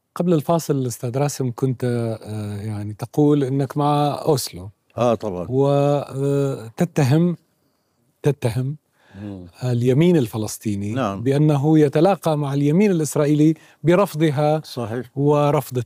قبل الفاصل أستاذ راسم كنت يعني تقول أنك مع أوسلو. طبعا. وتتهم اليمين الفلسطيني، نعم، بأنه يتلاقى مع اليمين الإسرائيلي برفضها، صحيح، ورفض